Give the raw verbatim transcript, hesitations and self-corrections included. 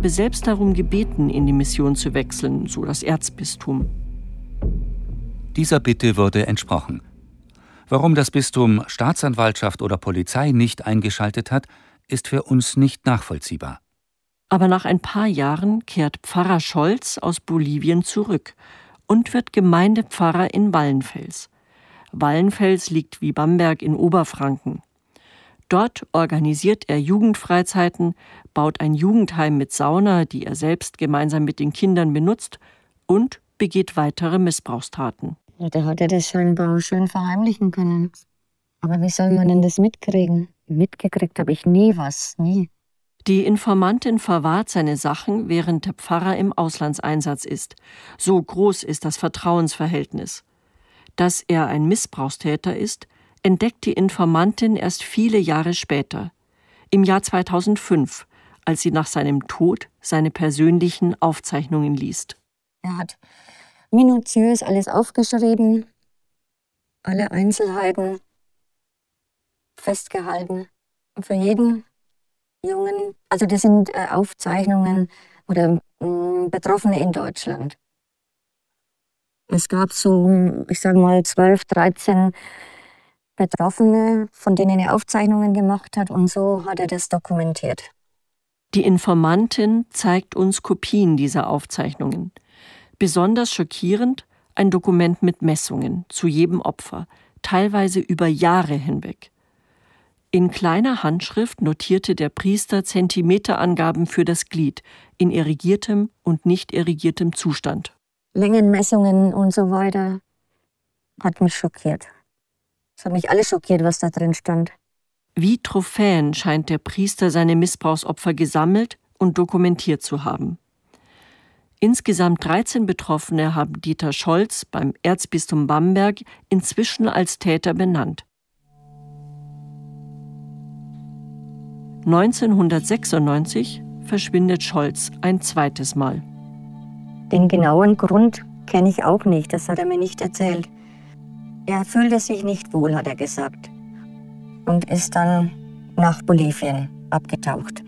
habe selbst darum gebeten, in die Mission zu wechseln, so das Erzbistum. Dieser Bitte wurde entsprochen. Warum das Bistum Staatsanwaltschaft oder Polizei nicht eingeschaltet hat, ist für uns nicht nachvollziehbar. Aber nach ein paar Jahren kehrt Pfarrer Scholz aus Bolivien zurück und wird Gemeindepfarrer in Wallenfels. Wallenfels liegt wie Bamberg in Oberfranken. Dort organisiert er Jugendfreizeiten, baut ein Jugendheim mit Sauna, die er selbst gemeinsam mit den Kindern benutzt, und begeht weitere Missbrauchstaten. Ja, da hat er das scheinbar schön verheimlichen können. Aber wie soll man denn das mitkriegen? Mitgekriegt habe ich nie was, nie. Die Informantin verwahrt seine Sachen, während der Pfarrer im Auslandseinsatz ist. So groß ist das Vertrauensverhältnis. Dass er ein Missbrauchstäter ist, entdeckt die Informantin erst viele Jahre später. Im Jahr zweitausendfünf, als sie nach seinem Tod seine persönlichen Aufzeichnungen liest. Er hat minutiös alles aufgeschrieben, alle Einzelheiten festgehalten. Für jeden Jungen, also das sind äh, Aufzeichnungen oder mh, Betroffene in Deutschland. Es gab so, ich sage mal, zwölf, dreizehn Betroffene, von denen er Aufzeichnungen gemacht hat, und so hat er das dokumentiert. Die Informantin zeigt uns Kopien dieser Aufzeichnungen. Besonders schockierend ein Dokument mit Messungen zu jedem Opfer, teilweise über Jahre hinweg. In kleiner Handschrift notierte der Priester Zentimeterangaben für das Glied in irrigiertem und nicht irrigiertem Zustand. Längenmessungen und so weiter hat mich schockiert. Es hat mich alles schockiert, was da drin stand. Wie Trophäen scheint der Priester seine Missbrauchsopfer gesammelt und dokumentiert zu haben. Insgesamt dreizehn Betroffene haben Dieter Scholz beim Erzbistum Bamberg inzwischen als Täter benannt. neunzehnhundertsechsundneunzig verschwindet Scholz ein zweites Mal. Den genauen Grund kenne ich auch nicht, das hat er mir nicht erzählt. Er fühlte sich nicht wohl, hat er gesagt, und ist dann nach Bolivien abgetaucht.